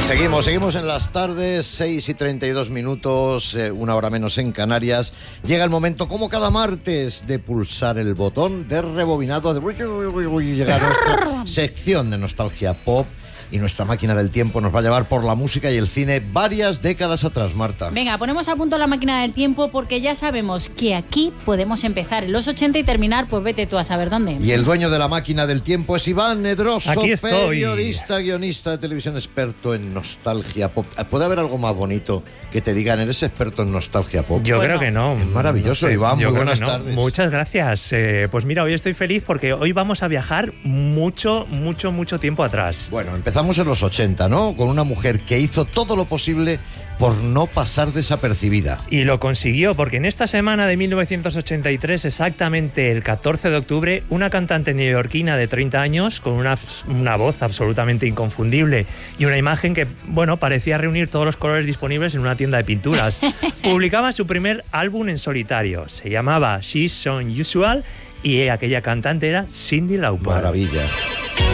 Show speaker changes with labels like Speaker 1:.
Speaker 1: Seguimos en las tardes, 6:32, una hora menos en Canarias. Llega el momento, como cada martes, de pulsar el botón de rebobinado, de llegar a nuestra sección de nostalgia pop. Y nuestra máquina del tiempo nos va a llevar por la música y el cine varias décadas atrás, Marta.
Speaker 2: Venga, ponemos a punto la máquina del tiempo porque ya sabemos que aquí podemos empezar en los 80 y terminar, pues vete tú a saber dónde.
Speaker 1: Y el dueño de la máquina del tiempo es Iván Nedroso,
Speaker 3: Aquí estoy.
Speaker 1: periodista, guionista de televisión, experto en nostalgia pop. ¿Puede haber algo más bonito que te digan, eres experto en nostalgia pop?
Speaker 3: Yo creo que no.
Speaker 1: Es maravilloso,
Speaker 3: No sé,
Speaker 1: Iván, muy buenas
Speaker 3: no.
Speaker 1: tardes.
Speaker 3: Muchas gracias. Pues mira, hoy estoy feliz porque hoy vamos a viajar mucho tiempo atrás.
Speaker 1: Bueno, empezamos en los 80, ¿no? Con una mujer que hizo todo lo posible por no pasar desapercibida.
Speaker 3: Y lo consiguió, porque en esta semana de 1983, exactamente el 14 de octubre, una cantante neoyorquina de 30 años, con una voz absolutamente inconfundible y una imagen que, bueno, parecía reunir todos los colores disponibles en una tienda de pinturas, publicaba su primer álbum en solitario. Se llamaba She's So Unusual y aquella cantante era Cyndi Lauper.
Speaker 1: Maravilla.